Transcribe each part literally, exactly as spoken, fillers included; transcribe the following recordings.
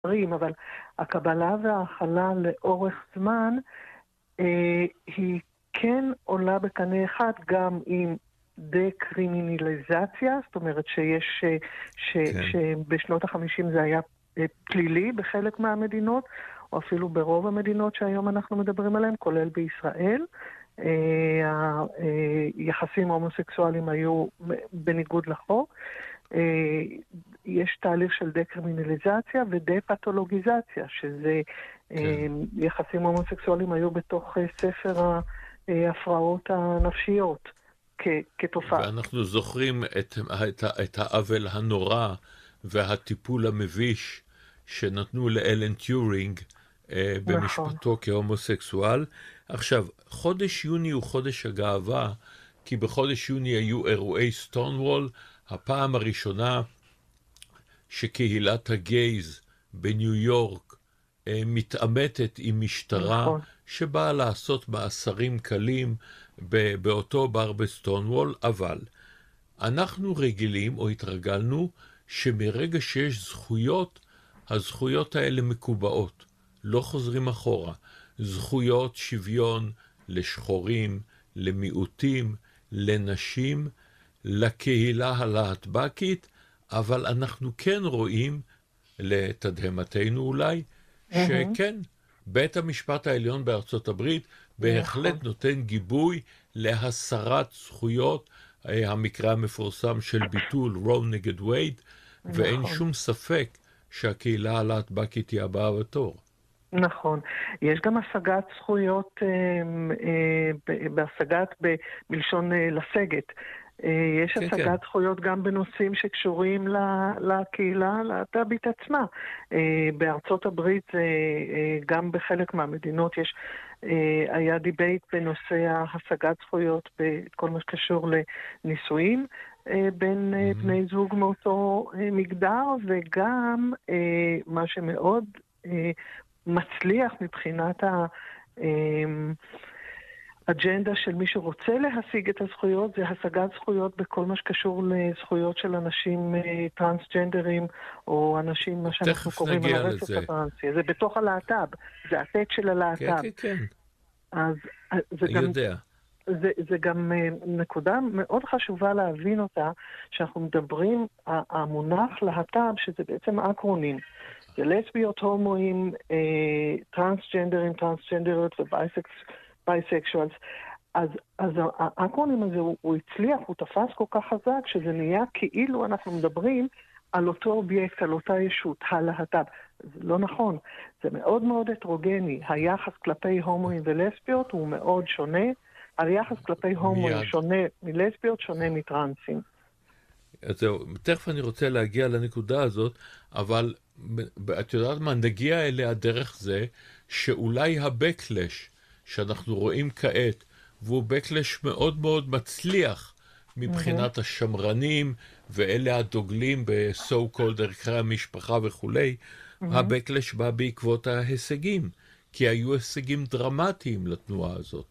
אבל הקבלה וההכלה לאורך זמן אה, היא כן עולה בקנה אחד גם עם דקרימינליזציה, זאת אומרת שיש, ש, כן. שבשנות החמישים זה היה פלילי בחלק מהמדינות, או אפילו ברוב המדינות שהיום אנחנו מדברים עליהן, כולל בישראל. היחסים ההומוסקסואליים היו בניגוד לחוק. יש תהליך של דקרימינליזציה ודה-פתולוגיזציה, שזה כן. יחסים הומוסקסואליים היו בתוך ספר ההפרעות הנפשיות כ- כתופעה. ואנחנו זוכרים את, את, את העוול הנורא והטיפול המביש שנתנו לאלן טיורינג אה, במשפטו נכון. כהומוסקסואל. עכשיו, חודש יוני הוא חודש הגאווה, כי בחודש יוני היו אירועי סטונוול, הפעם הראשונה שקהילת הגייז בניו יורק אה, מתעמתת עם משטרה, נכון. שבאה לעשות מאסרים קלים ב- באותו בר בסטונוול, אבל אנחנו רגילים או התרגלנו שמרגע שיש זכויות, הזכויות האלה מקובעות, לא חוזרים אחורה. זכויות שוויון לשחורים, למיעוטים, לנשים, לקהילה הלהטבקית, אבל אנחנו כן רואים, לתדהמתנו אולי, שכן, בית המשפט העליון בארצות הברית בהחלט נכון. נותן גיבוי להסרת זכויות, המקרה המפורסם של ביטול רו נגד וייד, ואין נכון. שום ספק שהקהילה הלהטבקית היא הבאה בתור. נכון. יש גם השגת זכויות, אה, אה, בהשגת בלשון אה, לסגת. אה, יש כן, השגת כן. זכויות גם בנושאים שקשורים ל- לקהילה הלהט"בית עצמה. אה, בארצות הברית, אה, אה, גם בחלק מהמדינות יש, אה, היה דיבייט בנושא השגת זכויות בכל מה שקשור לנישואים אה, בין אה, Mhm. בני זוג מאותו אה, מגדר, וגם אה, מה שמאוד אה, מצליח מבחינת האג'נדה של מי שרוצה להשיג את הזכויות, זה השגת זכויות בכל מה שקשור לזכויות של אנשים טרנסג'נדרים, או אנשים, מה שאנחנו תכף קוראים על נגיע הרצף לזה. הטרנסי. זה בתוך הלהט"ב, זה הטט של כן, הלהט"ב. כן, כן. אז זה אני גם... יודע. זה, זה גם נקודה מאוד חשובה להבין אותה, שאנחנו מדברים, המונח להט"ב, שזה בעצם אקרונים. זה לסביות, הומואים, אה, טרנסג'נדרים, טרנסג'נדריות ובייסקשואלס. אז, אז האקרונים הזה הוא, הוא הצליח, הוא תפס כל כך חזק, שזה נהיה כאילו אנחנו מדברים על אותו אובייקט, על אותה ישות, הלהט"ב. זה לא נכון. זה מאוד מאוד הטרוגני. היחס כלפי הומואים ולסביות הוא מאוד שונה. היחס כלפי הומואים מיד. שונה מלסביות, שונה מטרנסים. אז זהו, תכף אני רוצה להגיע לנקודה הזאת, אבל את יודעת מה, נגיע אליה דרך זה, שאולי הבקלש שאנחנו רואים כעת, והוא בקלש מאוד מאוד מצליח מבחינת mm-hmm. השמרנים, ואלה הדוגלים ב-so called ערכי המשפחה וכולי, mm-hmm. הבקלש בא בעקבות ההישגים, כי היו הישגים דרמטיים לתנועה הזאת.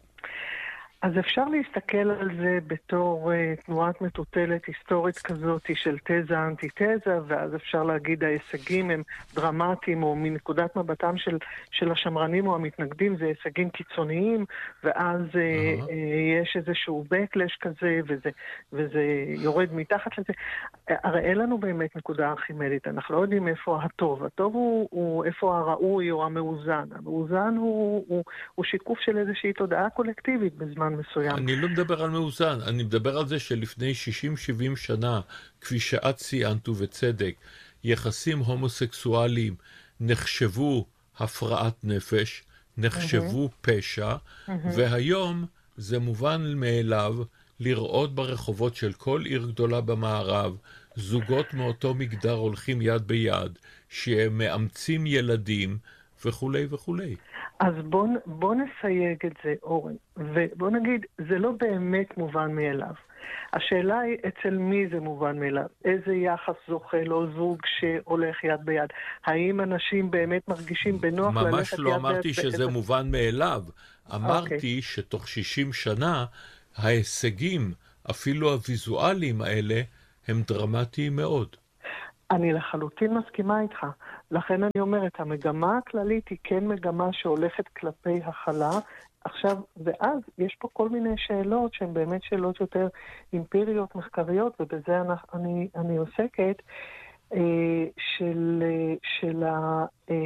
אז אפשר להסתכל על זה בתור uh, תנועת מטוטלת היסטורית כזאת של תזה אנטי-תזה, ואז אפשר להגיד ההישגים הם דרמטיים, או מנקודת מבטם של, של השמרנים או המתנגדים, זה הישגים קיצוניים, ואז uh, uh-huh. uh, יש איזשהו בקלש כזה, וזה, וזה יורד מתחת לזה. הרי אין לנו באמת נקודה ארכימדית, אנחנו לא יודעים איפה הטוב. הטוב הוא, הוא איפה הראוי או המאוזן. המאוזן הוא, הוא, הוא שיקוף של איזושהי תודעה קולקטיבית בזמן מסוים. אני לא מדבר על מאוזן, אני מדבר על זה שלפני שישים שבעים שנה, כפי שאת ציינת ובצדק, יחסים הומוסקסואליים נחשבו הפרעת נפש, נחשבו mm-hmm. פשע, mm-hmm. והיום זה מובן מאליו לראות ברחובות של כל עיר גדולה במערב, זוגות מאותו מגדר הולכים יד ביד, שהם מאמצים ילדים וכולי וכולי. אז בוא, בוא נסייג את זה, אורן, ובוא נגיד, זה לא באמת מובן מאליו. השאלה היא אצל מי זה מובן מאליו, איזה יחס זוכה לו זוג שהולך יד ביד. האם אנשים באמת מרגישים בנוח ללכת יד ביד? ממש לא אמרתי שזה מובן מאליו, אמרתי okay. שתוך שישים שנה ההישגים, אפילו הוויזואליים האלה, הם דרמטיים מאוד. אני לחלוטין מסכימה איתך. לכן אני אומרת, המגמה הכללית היא כן מגמה שהולכת כלפי הכלה. עכשיו, ואז יש פה כל מיני שאלות שהן באמת שאלות יותר אמפיריות, מחקריות, ובזה אני, אני, אני עוסקת, של, של ה...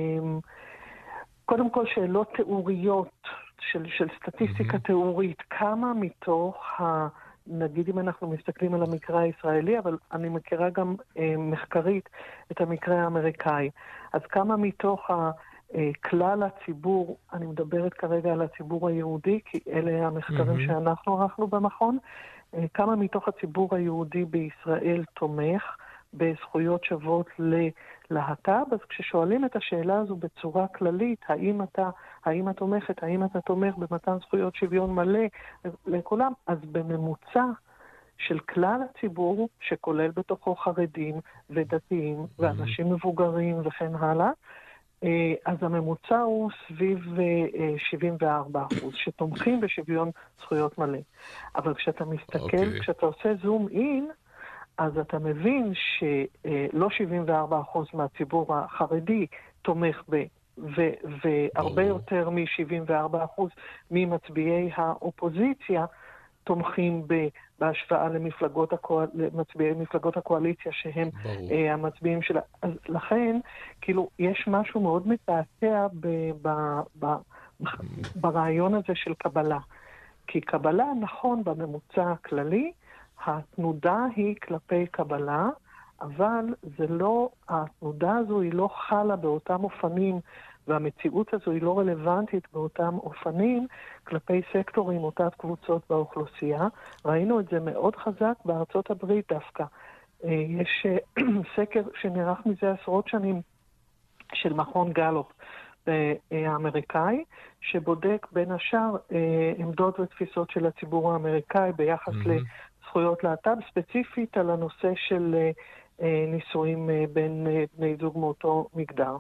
קודם כל שאלות תיאוריות, של, של סטטיסטיקה mm-hmm. תיאורית, כמה מתוך ה... נגיד אם אנחנו מסתכלים על המקרה הישראלי, אבל אני מכירה גם אה, מחקרית את המקרה האמריקאי. אז כמה מתוך ה, אה, כלל הציבור, אני מדברת כרגע על הציבור היהודי, כי אלה המחקרים mm-hmm. שאנחנו ערכנו במכון, אה, כמה מתוך הציבור היהודי בישראל תומך בזכויות שוות ללהט"ב, אז כששואלים את השאלה הזו בצורה כללית, האם אתה, האם את תומכת, האם אתה תומך במתן זכויות שוויון מלא לכולם, אז בממוצע של כלל הציבור, שכולל בתוכו חרדים ודתיים ואנשים מבוגרים וכן הלאה, אז הממוצע הוא סביב שבעים וארבעה אחוז, שתומכים בשוויון זכויות מלא. אבל כשאתה מסתכל, okay. כשאתה עושה זום אין, אז אתה מבין שלא שבעים וארבעה אחוז מהציבור החרדי תומך ב... ו- והרבה יותר מ-שבעים וארבעה אחוז ממצביעי האופוזיציה תומכים ב- בהשוואה למפלגות הקואל... למצביעי מפלגות הקואליציה שהם uh, המצביעים שלה. אז לכן, כאילו, יש משהו מאוד מתעתע ב- ב- ב- ברעיון הזה של קבלה. כי קבלה, נכון, בממוצע הכללי, התנודה היא כלפי קבלה, אבל זה לא, התנודה הזו היא לא חלה באותם אופנים, והמציאות הזו היא לא רלוונטית באותם אופנים כלפי סקטורים, אותת קבוצות באוכלוסייה. ראינו את זה מאוד חזק בארצות הברית דווקא. יש סקר שנערך מזה עשרות שנים של מכון גלופ האמריקאי, שבודק בין השאר עמדות ותפיסות של הציבור האמריקאי ביחס mm-hmm. לזכויות להט"ב, ספציפית על הנושא של נישואים בין בני זוג מאותו מגדר.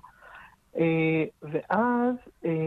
ואז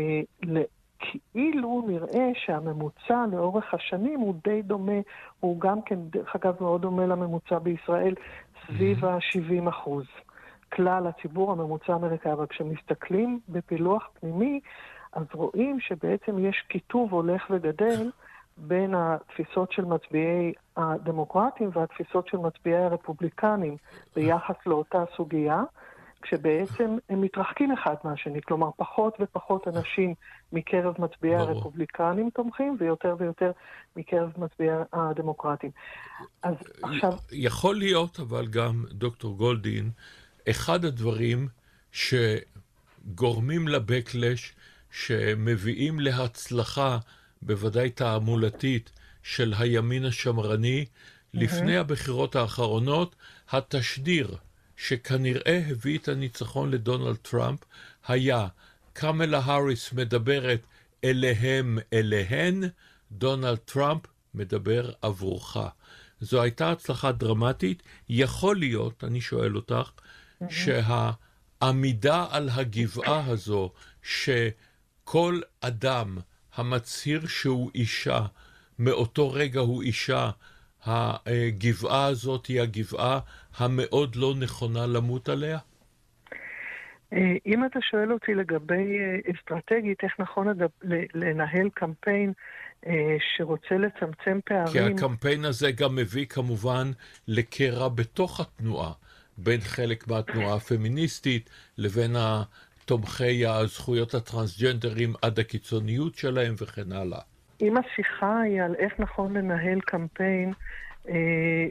כאילו נראה שהממוצע לאורך השנים הוא די דומה, הוא גם כן, דרך אגב, מאוד דומה לממוצע בישראל, סביב ה-שבעים אחוז. כלל הציבור הממוצע האמריקאי, אבל כשמסתכלים בפילוח פנימי, אז רואים שבעצם יש כיתוב הולך וגדל בין התפיסות של מצביעי הדמוקרטים והתפיסות של מצביעי הרפובליקנים ביחס לאותה סוגיה, כשבעצם הם מתרחקים אחד מהשני, כלומר פחות ופחות אנשים מקרב מצביעי הרפובליקנים תומכים, ויותר ויותר מקרב מצביעי הדמוקרטים. אז עכשיו... יכול להיות, אבל גם דוקטור גולדין, אחד הדברים שגורמים לבקלש, שמביאים להצלחה, בוודאי תעמולתית, של הימין השמרני, לפני הבחירות האחרונות, התשדיר שכנראה הביא את הניצחון לדונלד טראמפ, היה קמלה האריס מדברת אליהם אליהן, דונלד טראמפ מדבר עבורך. זו הייתה הצלחה דרמטית. יכול להיות, אני שואל אותך, שהעמידה על הגבעה הזו, שכל אדם המצהיר שהוא אישה, מאותו רגע הוא אישה, הגבעה הזאת היא הגבעה המאוד לא נכונה למות עליה? אם אתה שואל אותי לגבי אסטרטגית, איך נכון לנהל קמפיין שרוצה לצמצם פערים... כי הקמפיין הזה גם מביא כמובן לקרע בתוך התנועה, בין חלק מהתנועה הפמיניסטית לבין תומכי הזכויות הטרנסג'נדרים עד הקיצוניות שלהם וכן הלאה. אם השיחה היא על איך נכון לנהל קמפיין אה,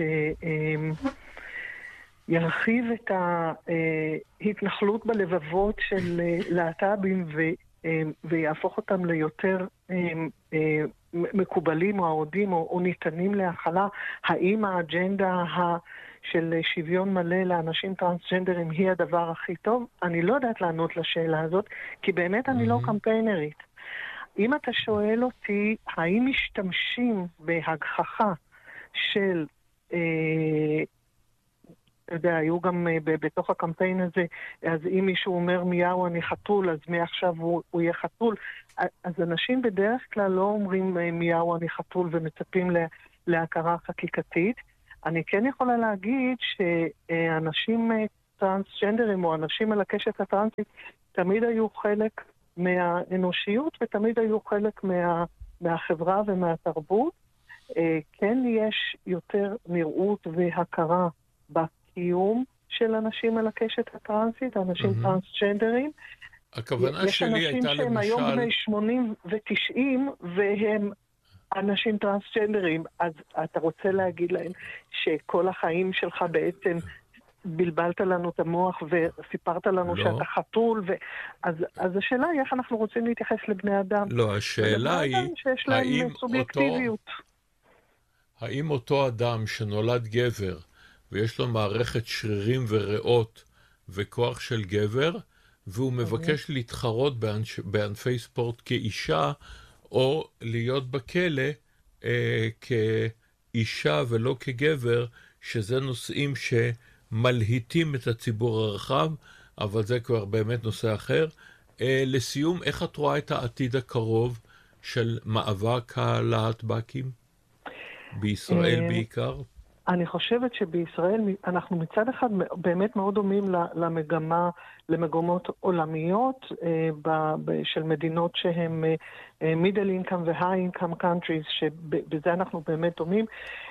שירחיב את ההתנחלות בלבבות של להט"בים ו, אה, ויהפוך אותם ליותר אה, אה, מקובלים או אוהדים או, או ניתנים להכלה, האם האג'נדה ה... של שוויון מלא לאנשים טרנסג'נדרים היא הדבר הכי טוב? אני לא יודעת לענות לשאלה הזאת, כי באמת אני לא קמפיינרית. אם אתה שואל אותי, האם משתמשים בהגחכה של, אה, אתה יודע, היו גם אה, בתוך הקמפיין הזה, אז אם מישהו אומר מיהו אני חתול, אז מעכשיו הוא, הוא יהיה חתול. אז אנשים בדרך כלל לא אומרים אה, מיהו אני חתול ומצפים לה, להכרה חקיקתית. אני כן יכולה להגיד שאנשים טרנסג'נדרים או אנשים על הקשת הטרנסית תמיד היו חלק מהאנושיות ותמיד היו חלק מה, מהחברה ומהתרבות. כן יש יותר נראות והכרה בקיום של אנשים על הקשת הטרנסית, אנשים mm-hmm. טרנסג'נדרים. הכוונה שלי הייתה למשל... יש אנשים שהם היום בני שמונים ותשעים והם אנשים טרנסג'נדרים, אז אתה רוצה להגיד להם שכל החיים שלך בעצם בלבלת לנו את המוח וסיפרת לנו לא. שאתה חתול, ו... אז, אז השאלה היא איך אנחנו רוצים להתייחס לבני אדם. לא, השאלה היא, שיש להם האם סובייקטיביות. אותו, האם אותו אדם שנולד גבר, ויש לו מערכת שרירים וריאות וכוח של גבר, והוא מבקש להתחרות בענש, בענפי ספורט כאישה, או להיות בכלא אה, כאישה ולא כגבר, שזה נושאים שמלהיטים את הציבור הרחב, אבל זה כבר באמת נושא אחר. אה, לסיום, איך את רואה את העתיד הקרוב של מאבק הלהטב"קים? בישראל בעיקר? אני חושבת שבישראל אנחנו מצד אחד באמת מאוד דומים למגמה, למגמות עולמיות של מדינות שהן middle income ו-high income countries, שבזה אנחנו באמת דומים.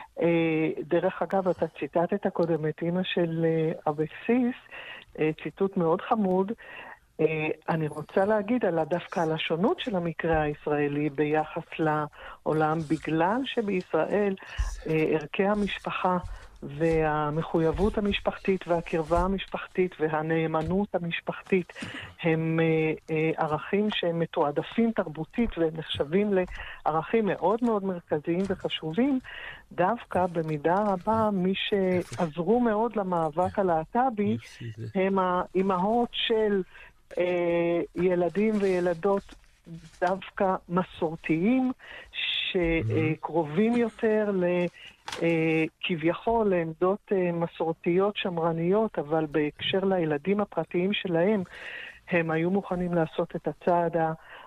דרך אגב, אתה ציטטת קודם את אמא של אבסיס, ציטוט מאוד חמוד. אני רוצה להגיד על דווקא על השונות של המקרה הישראלי ביחס לעולם, בגלל שבישראל ערכי המשפחה והמחויבות המשפחתית והקרבה המשפחתית והנאמנות המשפחתית הם ערכים שהם מתועדפים תרבותית ונחשבים לערכים מאוד מאוד מרכזיים וחשובים. דווקא במידה רבה מי שעזרו מאוד למאבק הלהט"בי הם האימהות של ילדים וילדות דווקא מסורתיים שקרובים יותר כביכול לעמדות מסורתיות שמרניות, אבל בהקשר לילדים הפרטיים שלהם הם היו מוכנים לעשות את הצעד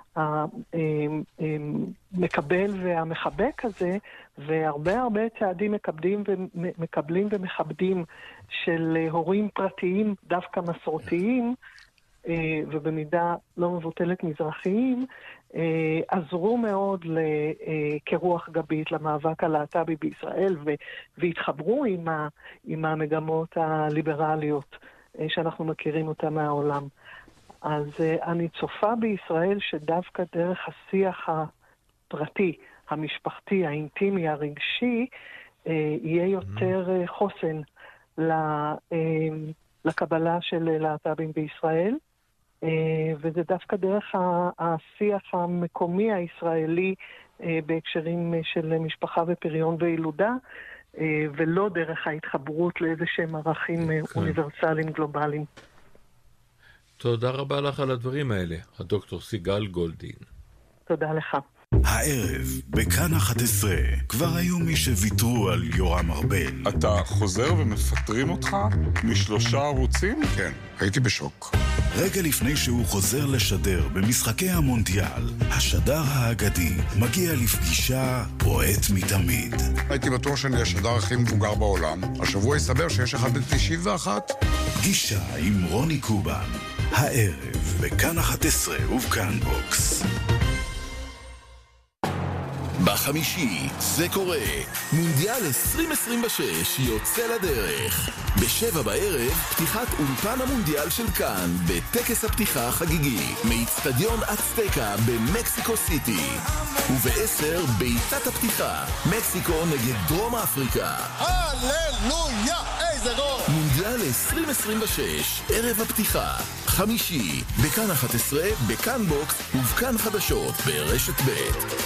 המקבל והמחבק הזה, והרבה הרבה צעדים מקבלים ומקבלים ומכבדים של הורים פרטיים דווקא מסורתיים ובמידה לא מבוטלת מזרחיים, עזרו מאוד כרוח גבית למאבק הלהט"בי בישראל, והתחברו עם, ה, עם המגמות הליברליות שאנחנו מכירים אותה מהעולם. אז אני צופה בישראל שדווקא דרך השיח הפרטי, המשפחתי, האינטימי, הרגשי, יהיה יותר חוסן לקבלה של להט"בים בישראל. וזה דווקא דרך השיח המקומי הישראלי בהקשרים של משפחה ופריון וילודה, ולא דרך ההתחברות לאיזה שהם ערכים אוניברסליים גלובליים. תודה רבה לך על הדברים האלה, הדוקטור סיגל גולדין. תודה לך. הערב, בכאן אחת עשרה, כבר היו מי שוויתרו על יורם ארבל. אתה חוזר ומפטרים אותך משלושה ערוצים? כן, הייתי בשוק. רגע לפני שהוא חוזר לשדר במשחקי המונדיאל, השדר האגדי מגיע לפגישה בועט מתמיד. הייתי בטוח שאני השדר הכי מבוגר בעולם. השבוע הסתבר שיש אחד ב-תשעים ואחת. פגישה עם רוני קובן. הערב, בכאן אחת עשרה ובכאן בוקס. בחמישי זה קורה, מונדיאל עשרים עשרים ושש יוצא לדרך. בשבע בערב, פתיחת אולפן המונדיאל של כאן, בטקס הפתיחה החגיגי, מאצטדיון אצטקה במקסיקו סיטי. ובעשר, בעיטת הפתיחה, מקסיקו נגד דרום אפריקה. הללויה, איזה גול! מונדיאל עשרים עשרים ושש, ערב הפתיחה, חמישי, בכאן אחת עשרה, בכאן בוקס ובכאן חדשות ברשת ב'.